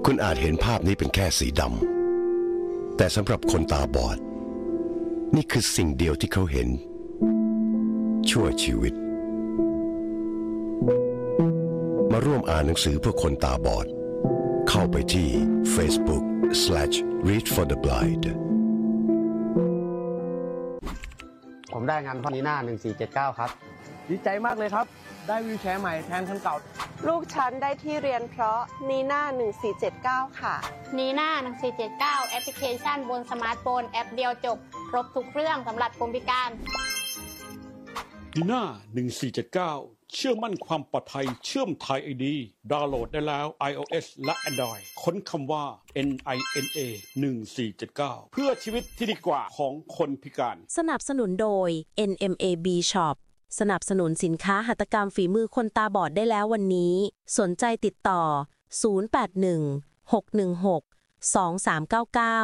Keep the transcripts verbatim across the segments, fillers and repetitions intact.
คุณอาจเห็นภาพนี้เป็นแค่สีดำแต่สำหรับคนตาบอดนี่คือสิ่งเดียวที่เขาเห็นชั่วชีวิตมาร่วมอ่านหนังสือเพื่อคนตาบอดเข้าไปที่ Facebook slash read for the blind ผมได้งานพอนีน่าหนึ่งสี่เจ็ดเก้าครับดีใจมากเลยครับได้วีลแชร์ใหม่แทนคันเก่าลูกฉันได้ที่เรียนเพราะนีน่าหนึ่งสี่เจ็ดเก้าค่ะนีน่าหนึ่งสี่เจ็ดเก้าแอปพลิเคชันบนสมาร์ทโฟนแอปเดียวจบครบทุกเรื่องสำหรับคนพิการนีน่าหนึ่งสี่เจ็ดเก้าเชื่อมั่นความปลอดภัยเชื่อม Thai ไอ ดี ดาวน์โหลดได้แล้ว iOS และ Android ค้นคำว่า เอ็น ไอ เอ็น เอ หนึ่งสี่เจ็ดเก้า เพื่อชีวิตที่ดีกว่าของคนพิการสนับสนุนโดย เอ็น เอ็ม เอ บี Shop สนับสนุนสินค้าหัตถกรรมฝีมือคนตาบอดได้แล้ววันนี้สนใจติดต่อศูนย์ แปด หนึ่ง หก หนึ่ง หก สอง สาม เก้า เก้า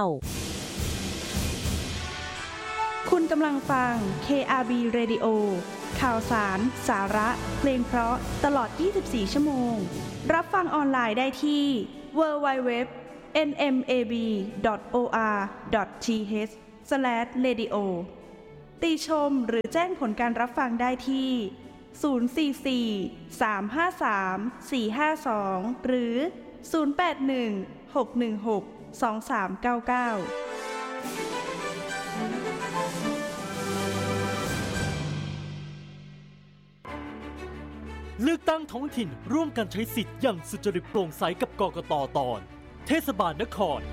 คุณกำลังฟัง เค อาร์ บี Radio ข่าวสารสาระเพลงเพราะตลอดยี่สิบสี่ชั่วโมงรับฟังออนไลน์ได้ที่ ดับเบิลยู ดับเบิลยู ดับเบิลยู ดอท เอ็น เอ็ม เอ บี ดอท โอ อาร์ ดอท ที เอช สแลช เรดิโอ ติชมหรือแจ้งผลการรับฟังได้ที่ศูนย์ สี่ สี่ สาม ห้า สาม สี่ ห้า สองหรือศูนย์ แปด หนึ่ง หก หนึ่ง หก สอง สาม เก้า เก้าเลือกตั้งท้องถิ่นร่วมกันใช้สิทธิ์อย่างสุจริตโปร่งใสกับกกต.ตอนเทศบาลนคร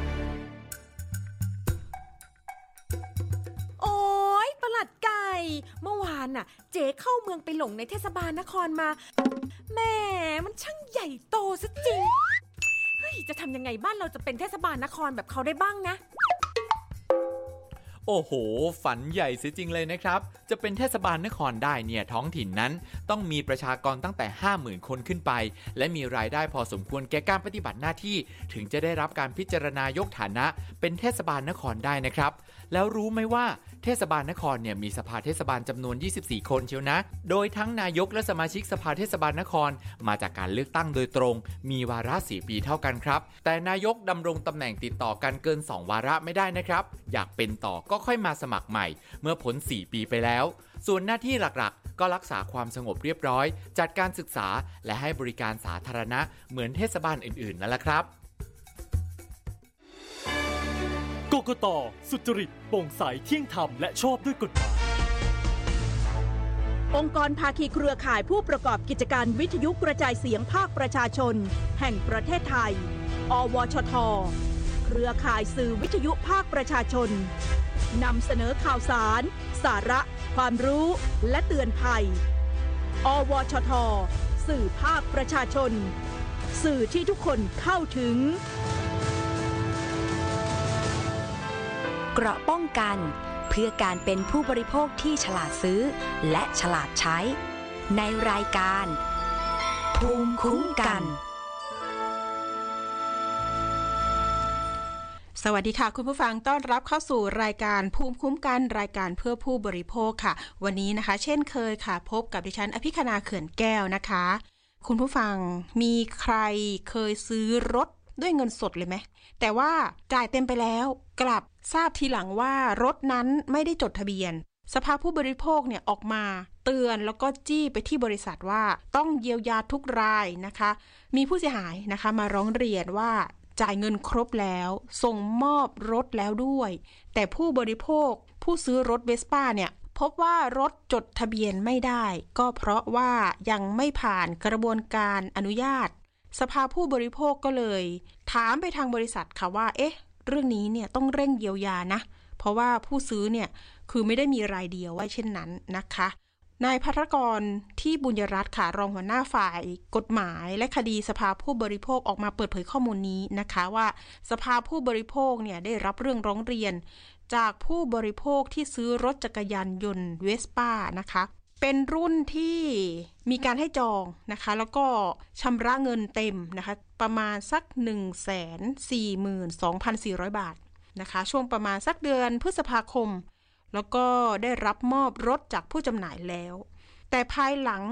โอ๊ยประหลัดไก่เมื่อวานน่ะเจ๊เข้าเมืองไปหลงในเทศบาลนครมาแหมมันช่างใหญ่โตซะจริงเฮ้ยจะทำยังไงบ้านเราจะเป็นเทศบาลนครแบบเขาได้บ้างนะโอ้โหฝันใหญ่เสียจริงเลยนะครับจะเป็นเทศบาลนครได้เนี่ยท้องถิ่นนั้นต้องมีประชากรตั้งแต่ ห้าหมื่น คนขึ้นไปและมีรายได้พอสมควรแก่การปฏิบัติหน้าที่ถึงจะได้รับการพิจารณายกฐานะเป็นเทศบาลนครได้นะครับแล้วรู้ไหมว่าเทศบาลนครเนี่ยมีสภาเทศบาลจำนวนยี่สิบสี่คนเชียวนะโดยทั้งนายกและสมาชิกสภาเทศบาลนครมาจากการเลือกตั้งโดยตรงมีวาระสี่ปีเท่ากันครับแต่นายกดำรงตำแหน่งติดต่อกันเกินสองวาระไม่ได้นะครับอยากเป็นต่อก็ค่อยมาสมัครใหม่เมื่อพ้นสี่ปีไปแล้วส่วนหน้าที่หลักๆก็รักษาความสงบเรียบร้อยจัดการศึกษาและให้บริการสาธารณะเหมือนเทศบาลอื่นๆนั่นแหละครับกกต.สุจริตโปร่งใสเที่ยงธรรมและชอบด้วยกฎหมายองค์กรภาคีเครือข่ายผู้ประกอบกิจการวิทยุกระจายเสียงภาคประชาชนแห่งประเทศไทยอวชท.เครือข่ายสื่อวิทยุภาคประชาชนนำเสนอข่าวสารสาระความรู้และเตือนภัยอวชท.สื่อภาคประชาชนสื่อที่ทุกคนเข้าถึงเกราะป้องกันเพื่อการเป็นผู้บริโภคที่ฉลาดซื้อและฉลาดใช้ในรายการภูมิคุ้มกันสวัสดีค่ะคุณผู้ฟังต้อนรับเข้าสู่รายการภูมิคุ้มกันรายการเพื่อผู้บริโภคค่ะวันนี้นะคะเช่นเคยค่ะพบกับดิฉันอภิคณาเขื่อนแก้วนะคะคุณผู้ฟังมีใครเคยซื้อรถด้วยเงินสดเลยไหมแต่ว่าจ่ายเต็มไปแล้วกลับทราบทีหลังว่ารถนั้นไม่ได้จดทะเบียนสภาผู้บริโภคเนี่ยออกมาเตือนแล้วก็จี้ไปที่บริษัทว่าต้องเยียวยาทุกรายนะคะมีผู้เสียหายนะคะมาร้องเรียนว่าจ่ายเงินครบแล้วส่งมอบรถแล้วด้วยแต่ผู้บริโภคผู้ซื้อรถเวสป้าเนี่ยพบว่ารถจดทะเบียนไม่ได้ก็เพราะว่ายังไม่ผ่านกระบวนการอนุญาตสภาผู้บริโภคก็เลยถามไปทางบริษัทค่ะว่าเอ๊ะเรื่องนี้เนี่ยต้องเร่งเยียวยานะเพราะว่าผู้ซื้อเนี่ยคือไม่ได้มีรายเดียวไว้เช่นนั้นนะคะนายภัทรกรที่บุญยรัตน์ค่ะรองหัวหน้าฝ่ายกฎหมายและคดีสภาผู้บริโภคออกมาเปิดเผยข้อมูลนี้นะคะว่าสภาผู้บริโภคเนี่ยได้รับเรื่องร้องเรียนจากผู้บริโภคที่ซื้อรถจักรยานยนต์เวสป้านะคะเป็นรุ่นที่มีการให้จองนะคะแล้วก็ชำระเงินเต็มนะคะประมาณสัก หนึ่งแสนสี่หมื่นสองพันสี่ร้อย บาทนะคะช่วงประมาณสักเดือนพฤษภาคมแล้วก็ได้รับมอบรถจากผู้จำหน่ายแล้วแต่ภายหลัง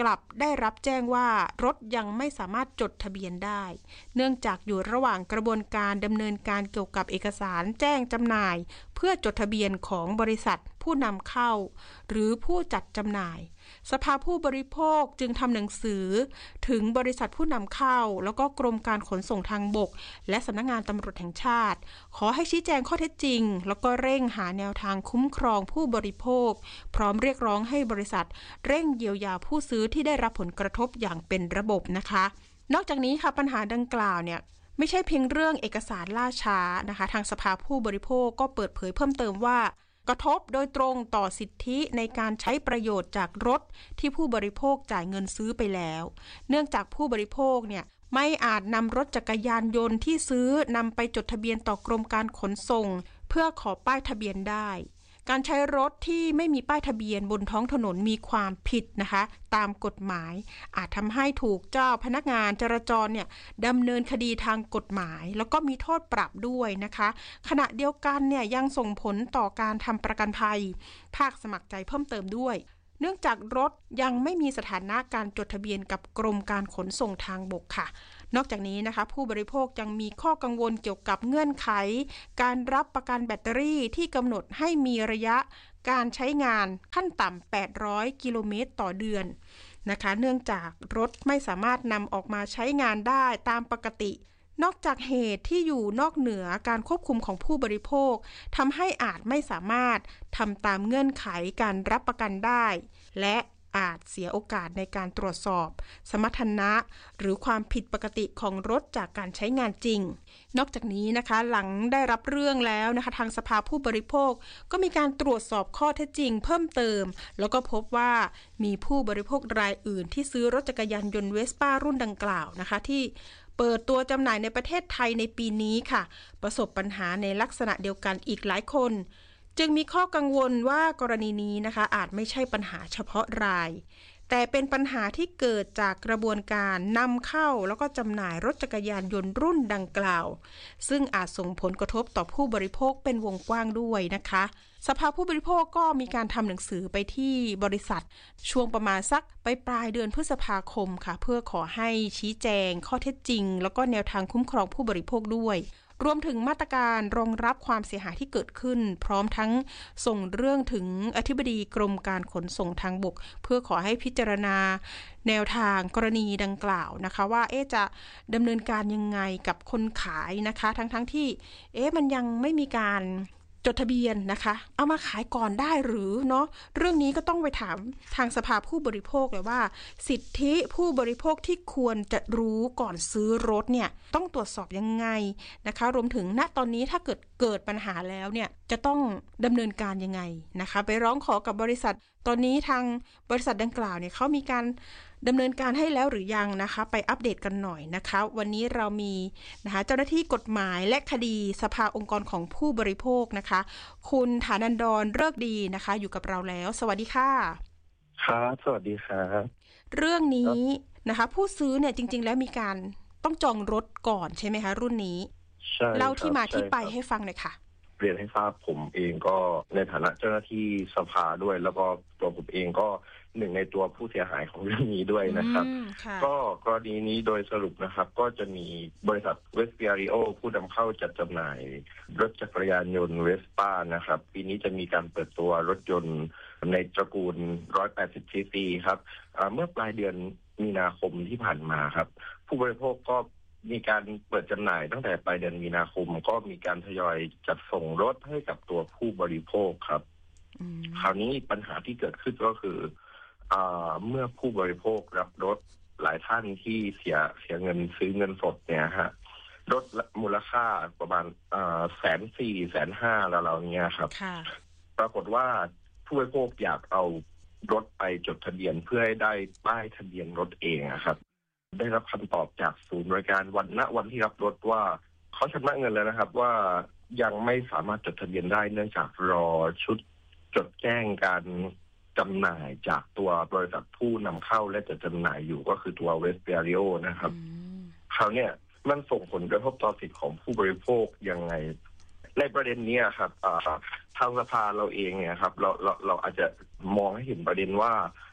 กลับได้รับแจ้งว่ารถยังไม่สามารถจดทะเบียนได้เนื่องจากอยู่ระหว่างกระบวนการดำเนินการเกี่ยวกับเอกสารแจ้งจำหน่ายเพื่อจดทะเบียนของบริษัทผู้นำเข้าหรือผู้จัดจำหน่ายสภาผู้บริโภคจึงทำหนังสือถึงบริษัทผู้นำเข้าแล้วก็กรมการขนส่งทางบกและสำนักงานตำรวจแห่งชาติขอให้ชี้แจงข้อเท็จจริงแล้วก็เร่งหาแนวทางคุ้มครองผู้บริโภคพร้อมเรียกร้องให้บริษัทเร่งเยียวยาผู้ซื้อที่ได้รับผลกระทบอย่างเป็นระบบนะคะนอกจากนี้ค่ะปัญหาดังกล่าวเนี่ยไม่ใช่เพียงเรื่องเอกสารล่าช้านะคะทางสภาผู้บริโภคก็เปิดเผยเพิ่มเติมว่ากระทบโดยตรงต่อสิทธิในการใช้ประโยชน์จากรถที่ผู้บริโภคจ่ายเงินซื้อไปแล้วเนื่องจากผู้บริโภคเนี่ยไม่อาจนำรถจักรยานยนต์ที่ซื้อนำไปจดทะเบียนต่อกรมการขนส่งเพื่อขอป้ายทะเบียนได้การใช้รถที่ไม่มีป้ายทะเบียนบนท้องถนนมีความผิดนะคะตามกฎหมายอาจทำให้ถูกเจ้าพนักงานจราจรเนี่ยดำเนินคดีทางกฎหมายแล้วก็มีโทษปรับด้วยนะคะขณะเดียวกันเนี่ยยังส่งผลต่อการทำประกันภัยภาคสมัครใจเพิ่มเติมด้วยเนื่องจากรถยังไม่มีสถานะการจดทะเบียนกับกรมการขนส่งทางบกค่ะนอกจากนี้นะคะผู้บริโภคยังมีข้อกังวลเกี่ยวกับเงื่อนไขการรับประกันแบตเตอรี่ที่กำหนดให้มีระยะการใช้งานขั้นต่ำแปดร้อยกิโลเมตรต่อเดือนนะคะเนื่องจากรถไม่สามารถนำออกมาใช้งานได้ตามปกตินอกจากเหตุที่อยู่นอกเหนือการควบคุมของผู้บริโภคทำให้อาจไม่สามารถทำตามเงื่อนไขการรับประกันได้และอาจเสียโอกาสในการตรวจสอบสมรรถนะหรือความผิดปกติของรถจากการใช้งานจริงนอกจากนี้นะคะหลังได้รับเรื่องแล้วนะคะทางสภาผู้บริโภคก็มีการตรวจสอบข้อเท็จจริงเพิ่มเติมแล้วก็พบว่ามีผู้บริโภครายอื่นที่ซื้อรถจักรยานยนต์เวสป้ารุ่นดังกล่าวนะคะที่เปิดตัวจำหน่ายในประเทศไทยในปีนี้ค่ะประสบปัญหาในลักษณะเดียวกันอีกหลายคนจึงมีข้อกังวลว่ากรณีนี้นะคะอาจไม่ใช่ปัญหาเฉพาะรายแต่เป็นปัญหาที่เกิดจากกระบวนการนำเข้าแล้วก็จำหน่ายรถจักรยานยนต์รุ่นดังกล่าวซึ่งอาจส่งผลกระทบต่อผู้บริโภคเป็นวงกว้างด้วยนะคะสภาผู้บริโภคก็มีการทำหนังสือไปที่บริษัทช่วงประมาณสักไปปลายเดือนพฤษภาคมค่ะเพื่อขอให้ชี้แจงข้อเท็จจริงแล้วก็แนวทางคุ้มครองผู้บริโภคด้วยรวมถึงมาตรการรองรับความเสียหายที่เกิดขึ้นพร้อมทั้งส่งเรื่องถึงอธิบดีกรมการขนส่งทางบกเพื่อขอให้พิจารณาแนวทางกรณีดังกล่าวนะคะว่าเอ๊ะจะดำเนินการยังไงกับคนขายนะคะทั้งๆ ท, ที่เอ๊ะมันยังไม่มีการจดทะเบียนนะคะเอามาขายก่อนได้หรือเนาะเรื่องนี้ก็ต้องไปถามทางสภาผู้บริโภคเลยว่าสิทธิผู้บริโภคที่ควรจะรู้ก่อนซื้อรถเนี่ยต้องตรวจสอบยังไงนะคะรวมถึงณตอนนี้ถ้าเกิดเกิดปัญหาแล้วเนี่ยจะต้องดำเนินการยังไงนะคะไปร้องขอกับบริษัทตอนนี้ทางบริษัทดังกล่าวเนี่ยเขามีการดำเนินการให้แล้วหรือยังนะคะไปอัปเดตกันหน่อยนะคะวันนี้เรามีนะคะเจ้าหน้าที่กฎหมายและคดีสภาองค์กรของผู้บริโภคนะคะคุณฐานันดรฤกษ์ดีนะคะอยู่กับเราแล้วสวัสดีค่ะครับสวัสดีครับเรื่องนี้นะคะผู้ซื้อเนี่ยจริงๆแล้วมีการต้องจองรถก่อนใช่ไหมคะรุ่นนี้ใช่เล่าที่มาที่ไปให้ฟังหน่อยค่ะเรียนให้ทราบผมเองก็ในฐานะเจ้าหน้าที่สภาด้วยแล้วก็ตัวผมเองก็หนึ่งในตัวผู้เสียหายของเรื่องนี้ด้วยนะครับก็กรณีนี้โดยสรุปนะครับก็จะมีบริษัทเวสเปียริโอผู้นำเข้าจัดจำหน่ายรถจักรยานยนต์เวสป้านะครับปีนี้จะมีการเปิดตัวรถยนต์ในตระกูลหนึ่งร้อยแปดสิบซีซีครับเมื่อปลายเดือนมีนาคมที่ผ่านมาครับผู้บริโภคก็มีการเปิดจำหน่ายตั้งแต่ปลายเดือนมีนาคมก็มีการทยอยจัดส่งรถให้กับตัวผู้บริโภคครับคราวนี้ปัญหาที่เกิดขึ้นก็คือเมื่อผู้บริโภครับรถหลายท่านที่เสียเสียเงินซื้อเงินสดเนี่ยฮะรถมูลค่าประมาณแสนสี่แสนห้าแล้วเราเนี้ยครับปรากฏว่าผู้บริโภคอยากเอารถไปจดทะเบียนเพื่อให้ได้ป้ายทะเบียนรถเองครับได้รับคำตอบจากศูนย์บริการวันณวันที่รับรถว่าเขาชำระเงินแล้วนะครับว่ายังไม่สามารถจดทะเบียนได้เนื่องจากรอชุดจดแจ้งการจำหน่ายจากตัวบริษัทผู้นำเข้าและจะจำหน่ายอยู่ก็คือตัวเวสเปียริโอนะครับคราวนี้มันส่งผลกระทบต่อสิทธิของผู้บริโภคยังไงในประเด็นนี้ครับทางสภาเราเองเนี่ยครับเราเราเราอาจจะมองให้เห็นประเด็นว่า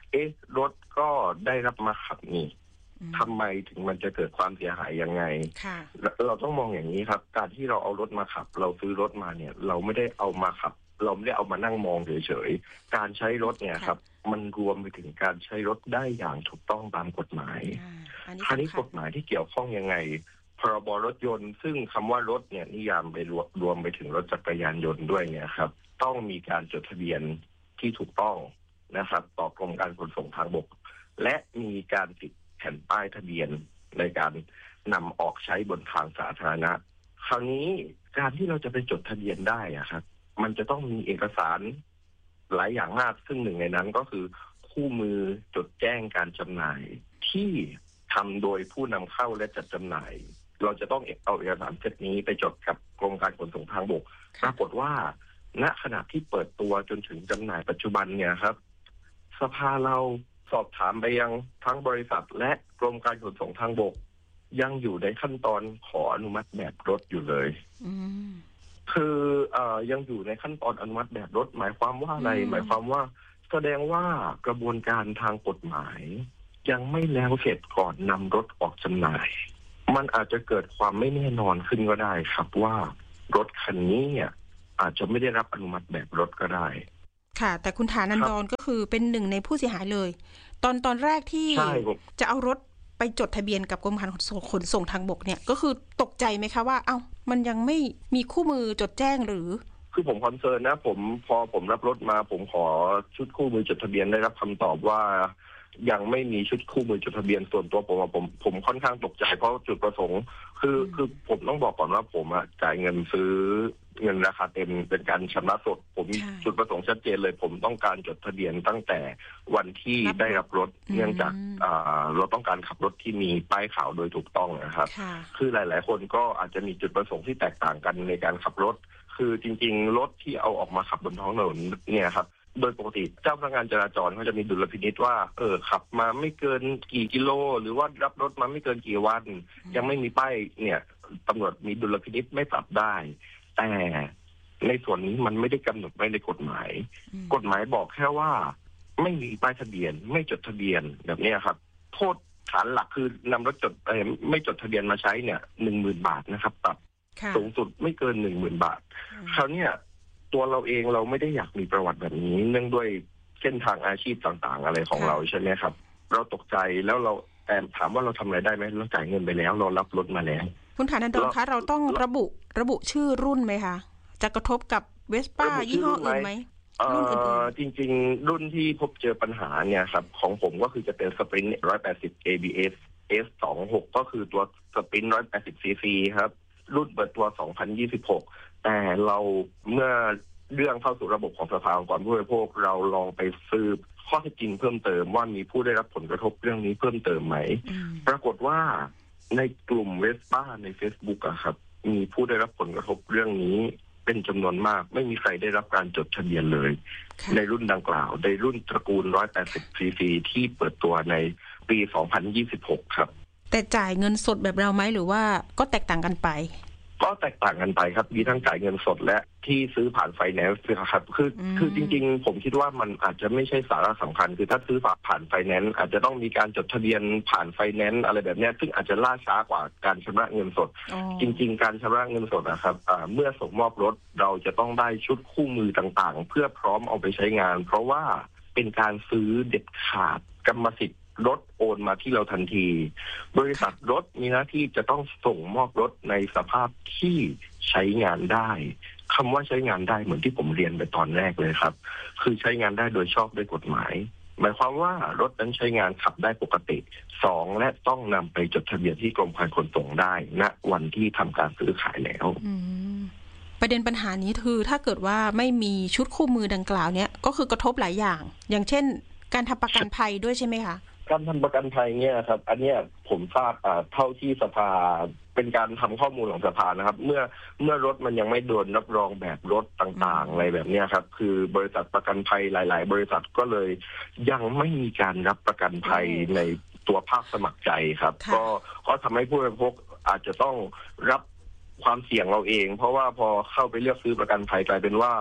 เอ๊ะรถก็ได้รับมาขับนี่ทำไมถึงมันจะเกิดความเสียหายยังไงเราต้องมองอย่างนี้ครับการที่เราเอารถมาขับเราซื้อรถมาเนี่ยเราไม่ได้เอามาขับเราไม่ได้เอามานั่งมองเฉยๆการใช้รถเนี่ยครับมันรวมไปถึงการใช้รถได้อย่างถูกต้องตามกฎหมายคราวนี้กฎหมายที่เกี่ยวข้องยังไงพรบรถยนต์ซึ่งคำว่ารถเนี่ยนิยามไปรวมรวมไปถึงรถจักรยานยนต์ด้วยเนี่ยครับต้องมีการจดทะเบียนที่ถูกต้องนะครับต่อกรมการขนส่งทางบกและมีการติดแผ่นป้ายทะเบียนในการนำออกใช้บนทางสาธารณะคราวนี้การที่เราจะไปจดทะเบียนได้อะครับมันจะต้องมีเอกสารหลายอย่างมากซึ่งหนึ่งในนั้นก็คือคู่มือจดแจ้งการจำหน่ายที่ทำโดยผู้นำเข้าและจัดจำหน่ายเราจะต้องเอาเอกสารเซตนี้ไปจดกับกรมการขนส่งทางบกปรากฏว่าณขณะที่เปิดตัวจนถึงจำหน่ายปัจจุบันเนี่ยครับสภาเราสอบถามไปยังทั้งบริษัทและกรมการขนส่งทางบกยังอยู่ในขั้นตอนขออนุมัติแบบรถอยู่เลยคือเอ่อยังอยู่ในขั้นตอนอนุมัติแบบรถหมายความว่าอะไรหมายความว่าแสดงว่ากระบวนการทางกฎหมายยังไม่แล้วเสร็จก่อนนำรถออกจำหน่ายมันอาจจะเกิดความไม่แน่นอนขึ้นก็ได้ครับว่ารถคันนี้เนี่ยอาจจะไม่ได้รับอนุมัติแบบรถก็ได้ค่ะแต่คุณฐานันดรก็คือเป็นหนึ่งในผู้เสียหายเลยตอนตอนแรกที่จะเอารถไปจดทะเบียนกับกรมการขนส่งทางบกเนี่ยก็คือตกใจไหมคะว่าเอ้ามันยังไม่มีคู่มือจดแจ้งหรือคือผมคอนเซิร์นนะผมพอผมรับรถมาผมขอชุดคู่มือจดทะเบียนได้รับคำตอบว่ายังไม่มีชุดคู่มือจดทะเบียนส่วนตัวผมผมผมค่อนข้างตกใจเพราะจุดประสงค์คือคือผมต้องบอกก่อนว่าผมอะจ่ายเงินซื้อเงินราคาเต็มเป็นการชำระสดผมจุดประสงค์ชัดเจนเลยผมต้องการจดทะเบียนตั้งแต่วันที่ได้รับรถเนื่องจากเราต้องการขับรถที่มีป้ายขาวโดยถูกต้องนะครับคือหลายๆคนก็อาจจะมีจุดประสงค์ที่แตกต่างกันในการขับรถคือจริงๆรถที่เอาออกมาขับบนท้องถนนเนี่ยครับโดยปกติเจ้าพนักงานจราจรเขาจะมีดุลพินิจว่าเออขับมาไม่เกินกี่กิโลหรือว่ารับรถมาไม่เกินกี่วันยังไม่มีป้ายเนี่ยตำรวจมีดุลพินิจไม่ปรับได้แต่ในส่วนนี้มันไม่ได้กำหนดไว้ในกฎหมายกฎหมายบอกแค่ว่าไม่มีป้ายทะเบียนไม่จดทะเบียนแบบนี้ครับโทษฐานหลักคือนำรถจดไม่จดทะเบียนมาใช้เนี่ยหนึ่งหมื่นบาทนะครับปรับสูงสุดไม่เกินหนึ่งหมื่นบาทคราวนี้ตัวเราเองเราไม่ได้อยากมีประวัติแบบนี้เนื่องด้วยเส้นทางอาชีพต่างๆอะไรของเราใช่ไหมครับเราตกใจแล้วเราแต่ถามว่าเราทำอะไรได้ไหมเราจ่ายเงินไปแล้วเรารับรถมาแล้วคุณฐานันดรคะเราต้องระบุระบุชื่อรุ่นไหมคะจะกระทบกับเวสป้ายี่ห้ออื่นไหมรุ่นอื่นจริงๆรุ่นที่พบเจอปัญหาเนี่ยครับของผมก็คือจะเป็นสปรินต์หนึ่งร้อยแปดสิบ เอ บี เอส เอส สองสิบหกก็คือตัวสปรินต์หนึ่งร้อยแปดสิบ ซี ซี ครับรุ่นเปิดตัวสองพันยี่สิบหกแต่เราเมื่อเรื่องเข้าสู่ระบบของสภาองค์กรผู้บริโภคเราลองไปสืบข้อเท็จจริงเพิ่มเติมว่ามีผู้ได้รับผลกระทบเรื่องนี้เพิ่มเติมไหมปรากฏว่าในกลุ่มเวสป้าใน Facebook อะครับมีผู้ได้รับผลกระทบเรื่องนี้เป็นจำนวนมากไม่มีใครได้รับการจดทะเบียนเลยในรุ่นดังกล่าวในรุ่นตระกูลหนึ่งร้อยแปดสิบ ซี ซี ที่เปิดตัวในปีสองพันยี่สิบหกครับแต่จ่ายเงินสดแบบเราไหมหรือว่าก็แตกต่างกันไปก็แตกต่างกันไปครับมีทั้งจ่ายเงินสดและที่ซื้อผ่านไฟแนนซ์ครับคือคือจริงๆผมคิดว่ามันอาจจะไม่ใช่สาระสำคัญคือถ้าซื้อผ่านไฟแนนซ์อาจจะต้องมีการจดทะเบียนผ่านไฟแนนซ์อะไรแบบนี้ซึ่งอาจจะล่าช้ากว่าการชำระเงินสดจริงๆการชำระเงินสดนะครับเมื่อส่งมอบรถเราจะต้องได้ชุดคู่มือต่างๆเพื่อพร้อมเอาไปใช้งานเพราะว่าเป็นการซื้อเด็ดขาดกรรมสิทธิ์รถโอนมาที่เราทันทีบริษัทรถมีหน้าที่จะต้องส่งมอบรถในสภาพที่ใช้งานได้คำว่าใช้งานได้เหมือนที่ผมเรียนไปตอนแรกเลยครับคือใช้งานได้โดยชอบด้วยกฎหมายหมายความว่ารถนั้นใช้งานขับได้ปกติสองและต้องนำไปจดทะเบียนที่กรมการขนส่งได้ณวันที่ทำการซื้อขายแล้วประเด็นปัญหานี้คือถ้าเกิดว่าไม่มีชุดคู่มือดังกล่าวเนี้ยก็คือกระทบหลายอย่างอย่างเช่นการทำประกันภัยด้วยใช่ไหมคะการทำประกันภัยเนี่ยครับอันเนี้ยผมทราบเท่าที่สภาเป็นการทำข้อมูลของสภานะครับเมื่อเมื่อรถมันยังไม่โดนรับรองแบบรถต่างๆอะไรแบบนี้ครับคือบริษัทประกันภัยหลายๆบริษัทก็เลยยังไม่มีการรับประกันภัยในตัวภาคสมัครใจครับก็ก็ทำให้ผู้บริโภคอาจจะต้องรับความเสี่ยงเราเองเพราะว่าพอเข้าไปเลือกซื้อประกันภัยกลายเป็นว่า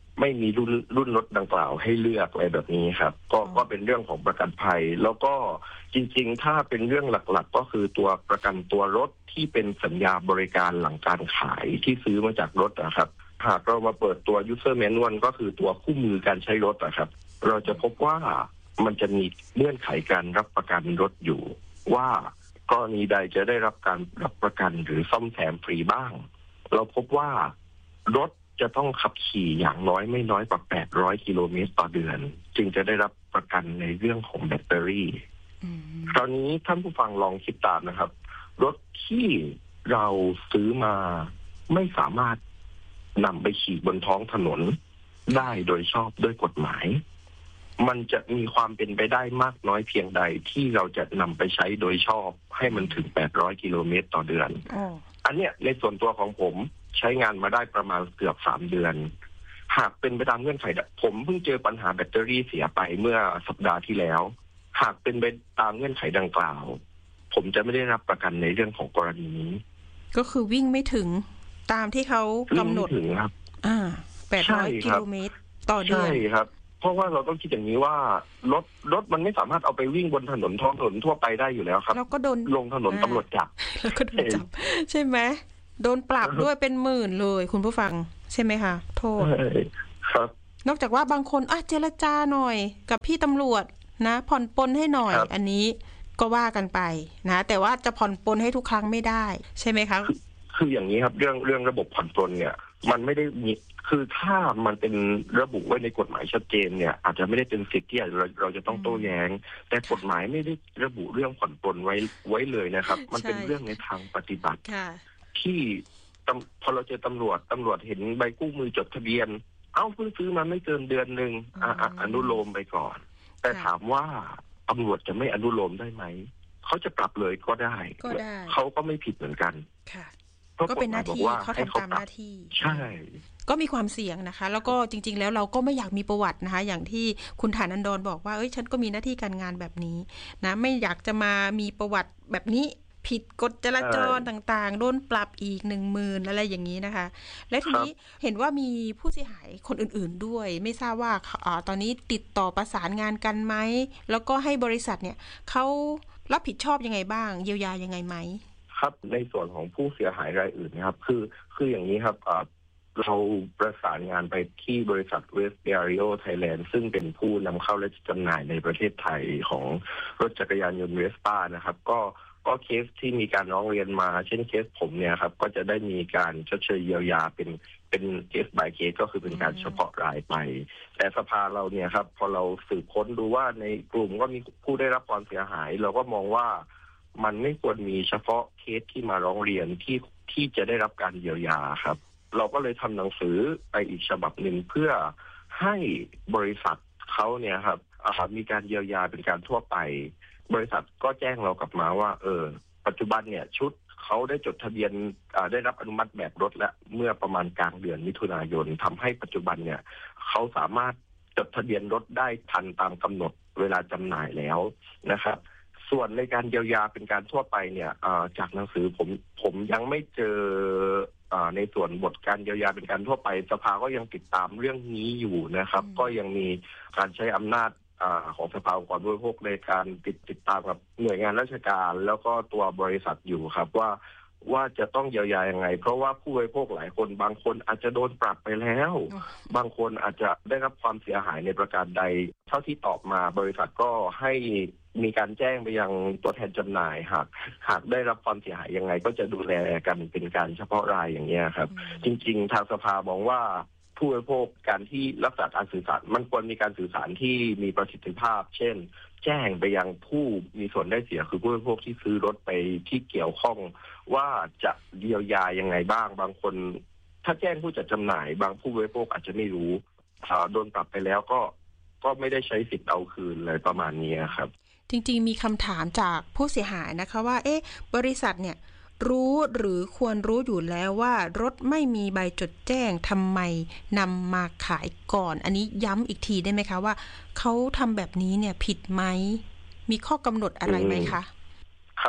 ไม่มีรุ่นรุ่นรถดังกล่าวให้เลือกอะไรแบบนี้ครับก็ก็เป็นเรื่องของประกันภัยแล้วก็จริงๆถ้าเป็นเรื่องหลักๆก็คือตัวประกันตัวรถที่เป็นสัญญาบริการหลังการขายที่ซื้อมาจากรถนะครับหากเรามาเปิดตัว user manual ก็คือตัวคู่มือการใช้รถนะครับเราจะพบว่ามันจะมีเงื่อนไขการรับประกันรถอยู่ว่ากรณีใดจะได้รับการรับประกันหรือซ่อมแซมฟรีบ้างเราพบว่ารถจะต้องขับขี่อย่างน้อยไม่น้อยกว่าแปดร้อยกิโลเมตรต่อเดือนจึงจะได้รับประกันในเรื่องของแบตเตอรี่คราวนี้ท่านผู้ฟังลองคิดตามนะครับรถที่เราซื้อมาไม่สามารถนำไปขี่บนท้องถนนได้โดยชอบด้วยกฎหมายมันจะมีความเป็นไปได้มากน้อยเพียงใดที่เราจะนำไปใช้โดยชอบให้มันถึงแปดร้อยกิโลเมตรต่อเดือนอันเนี้ยในส่วนตัวของผมใช้งานมาได้ประมาณเกือบสามเดือนหากเป็นไปตามเงื่อนไขผมเพิ่งเจอปัญหาแบตเตอรี่เสียไปเมื่อสัปดาห์ที่แล้วหากเป็นไปตามเงื่อนไขดังกล่าวผมจะไม่ได้รับประกันในเรื่องของกรณีนี้ก็คือวิ่งไม่ถึงตามที่เขากำหนดถึงครับอ่าแปดร้อยกิโลเมตรต่อเดือนใช่ครับเพราะว่าเราต้องคิดอย่างนี้ว่ารถรถมันไม่สามารถเอาไปวิ่งบนถนนท้องถนนทั่วไปได้อยู่แล้วครับแล้วก็โดนลงถนนตำรวจจับแล้วก็โดนจับใช่ไหมโดนปรับด้วยเป็นหมื่นเลยคุณผู้ฟังใช่ไหมคะโทษครับนอกจากว่าบางคนอ่ะเจรจาหน่อยกับพี่ตำรวจนะผ่อนปลนให้หน่อยอันนี้ก็ว่ากันไปนะแต่ว่าจะผ่อนปลนให้ทุกครั้งไม่ได้ใช่ไหมคะคืออย่างนี้ครับเรื่องเรื่องระบบผ่อนปลนเนี่ยมันไม่ได้มีคือถ้ามันเป็นระบุไว้ในกฎหมายชัดเจนเนี่ยอาจจะไม่ได้เป็นสิทธิ์ที่เราเราจะต้องโต้แย้งแต่กฎหมายไม่ได้ระบุเรื่องผ่อนปลนไว้ไว้เลยนะครับมันเป็นเรื่องในทางปฏิบัติที่พอเราเจอตำรวจตำรวจเห็นใบกู้มือจดทะเบียนเอ้าเพิ่งซื้อมาไม่เกินเดือนนึงอ่าอนุโลมไปก่อนแต่ถามว่าตำรวจจะไม่อนุโลมได้ไหมเขาจะปรับเลยก็ได้เขาก็ไม่ผิดเหมือนกันก็เป็นหน้าที่เขาทำตามหน้าที่ใช่ก็มีความเสี่ยงนะคะแล้วก็จริงๆแล้วเราก็ไม่อยากมีประวัตินะคะอย่างที่คุณฐานันดรบอกว่าเอ้ยฉันก็มีหน้าที่การงานแบบนี้นะไม่อยากจะมามีประวัติแบบนี้ผิดกฎจราจรต่างๆโดนปรับอีกหนึ่งหมื่นอะไรอย่างนี้นะคะและทีนี้เห็นว่ามีผู้เสียหายคนอื่นๆด้วยไม่ทราบว่าอ่าตอนนี้ติดต่อประสานงานกันไหมแล้วก็ให้บริษัทเนี่ยเขารับผิดชอบยังไงบ้างเยียวยายังไงไหมครับในส่วนของผู้เสียหายรายอื่นนะครับคือคืออย่างนี้ครับเราประสานงานไปที่บริษัท Vespario Thailand ซึ่งเป็นผู้นำเข้าและจำหน่ายในประเทศไทยของรถจักรยานยนต์ Vespa นะครับก็ก็เคสที่มีการร้องเรียนมาเช่นเคสผมเนี่ยครับก็จะได้มีการชดเชยเยียวยาเป็นเป็นเคส by เคสก็คือเป็นการเฉพาะรายไปแต่สภาเราเนี่ยครับพอเราสืบค้นดูว่าในกลุ่มก็มีผู้ได้รับความเสียหายเราก็มองว่ามันไม่ควรมีเฉพาะเคสที่มาร้องเรียนที่ที่จะได้รับการเยียวยาครับเราก็เลยทำหนังสือไปอีกฉบับหนึ่งเพื่อให้บริษัทเขาเนี่ยครับมีการเยียวยาเป็นการทั่วไปบริษัทก็แจ้งเรากลับมาว่าเออปัจจุบันเนี่ยชุดเขาได้จดทะเบียนได้รับอนุมัติแบบรถและเมื่อประมาณกลางเดือนมิถุนายนทำให้ปัจจุบันเนี่ยเขาสามารถจดทะเบียนรถได้ทันตามกำหนดเวลาจำหน่ายแล้วนะครับส่วนในการเยียวยาเป็นการทั่วไปเนี่ยจากหนังสือผมผมยังไม่เจอในส่วนบทการเยียวยาเป็นการทั่วไปสภาก็ยังติดตามเรื่องนี้อยู่นะครับก็ยังมีการใช้อำนาจของสภาองค์กรผู้บริโภคในการติดติดตามกับหน่วยงานราชการแล้วก็ตัวบริษัทอยู่ครับว่าว่าจะต้องเยียวยายังไงเพราะว่าผู้บริโภคหลายคนบางคนอาจจะโดนปรับไปแล้วบางคนอาจจะได้รับความเสียหายในประการใดเท่าที่ตอบมาบริษัทก็ให้มีการแจ้งไปยังตัวแทนจำหน่ายหากหากได้รับความเสียหายยังไงก็จะดูแลกันเป็นการเฉพาะรายอย่างนี้ครับจริงๆทางสภามองว่าผู้บริโภคการที่รักษาการสื่อสารมันควรมีการสื่อสารที่มีประสิทธิภาพเช่นแจ้งไปยังผู้มีส่วนได้เสียคือผู้บริโภคที่ซื้อรถไปที่เกี่ยวข้องว่าจะเยียวยายังไงบ้างบางคนถ้าแจ้งผู้จัดจำหน่ายบางผู้บริโภคอาจจะไม่รู้โดนปรับไปแล้วก็ก็ไม่ได้ใช้สิทธิ์เอาคืนเลยประมาณนี้ครับจริงๆมีคำถามจากผู้เสียหายนะคะว่าเอ๊ะบริษัทเนี่ยรู้หรือควรรู้อยู่แล้วว่ารถไม่มีใบจดแจ้งทำไมนำมาขายก่อนอันนี้ย้ำอีกทีได้ไหมคะว่าเขาทำแบบนี้เนี่ยผิดไหมมีข้อกำหนดอะไรไหมคะครับ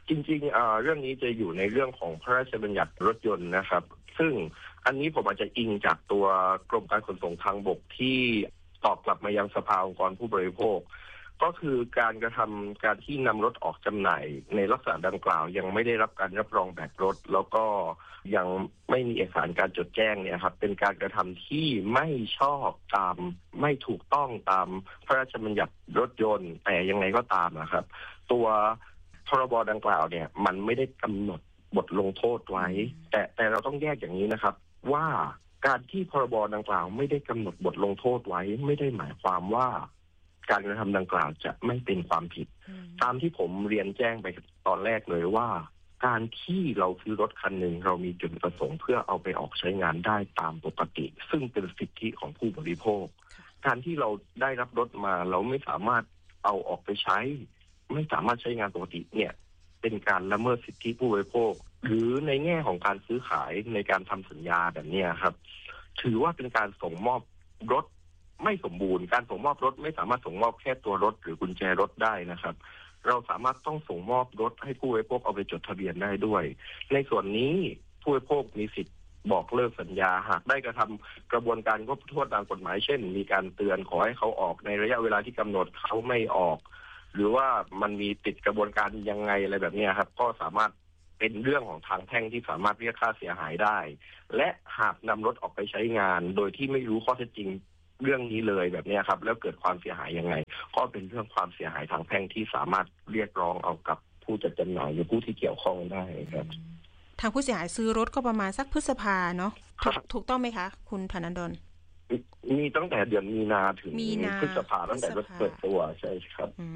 จริงๆเรื่องนี้จะอยู่ในเรื่องของพระราชบัญญัติรถยนต์นะครับซึ่งอันนี้ผมอาจจะอิงจากตัวกรมการขนส่งทางบกที่ตอบกลับมายังสภาองค์กรผู้บริโภคก็คือการกระทำการที่นำรถออกจำหน่ายในลักษณะดังกล่าวยังไม่ได้รับการรับรองแบบรถแล้วก็ยังไม่มีเอกสารการจดแจ้งเนี่ยครับเป็นการกระทำที่ไม่ชอบตามไม่ถูกต้องตามพระราชบัญญัติรถยนต์แต่ยังไงก็ตามนะครับตัวพรบดังกล่าวเนี่ยมันไม่ได้กำหนดบทลงโทษไว้แต่แต่เราต้องแยกอย่างนี้นะครับว่าการที่พรบดังกล่าวไม่ได้กำหนดบทลงโทษไว้ไม่ได้หมายความว่าการกระทำดังกล่าวจะไม่เป็นความผิดตามที่ผมเรียนแจ้งไปตอนแรกเลยว่าการที่เราซื้อรถคันหนึ่งเรามีจุดประสงค์เพื่อเอาไปออกใช้งานได้ตามปกติซึ่งเป็นสิทธิของผู้บริโภคการที่เราได้รับรถมาเราไม่สามารถเอาออกไปใช้ไม่สามารถใช้งานปกติเนี่ยเป็นการละเมิดสิทธิผู้บริโภคหรือในแง่ของการซื้อขายในการทำสัญญาแบบนี้ครับถือว่าเป็นการส่งมอบรถไม่สมบูรณ์การส่งมอบรถไม่สามารถส่งมอบแค่ตัวรถหรือกุญแจรถได้นะครับเราสามารถต้องส่งมอบรถให้ผู้บริโภคเอาไปจดทะเบียนได้ด้วยในส่วนนี้ผู้บริโภคมีสิทธิ์บอกเลิกสัญญาหากได้กระทำกระบวนการก็โทษตามกฎหมายเช่นมีการเตือนขอให้เขาออกในระยะเวลาที่กำหนดเขาไม่ออกหรือว่ามันมีติดกระบวนการยังไงอะไรแบบนี้ครับก็สามารถเป็นเรื่องของทางแพ่งที่สามารถเรียกค่าเสียหายได้และหากนำรถออกไปใช้งานโดยที่ไม่รู้ข้อเท็จจริงเรื่องนี้เลยแบบนี้ครับแล้วเกิดความเสียหายยังไงก็เป็นเรื่องความเสียหายทางแพ่งที่สามารถเรียกร้องเอากับผู้จัดจำหน่ายหรือผู้ที่เกี่ยวข้องได้ครับทางผู้เสียหายซื้อรถก็ประมาณสักพฤษภาเนาะถูกต้องไหมคะคุณธนดลมีตั้งแต่เดือนมีนาถึงพฤษภาตั้งแต่รถเปิดตัวใช่ครับ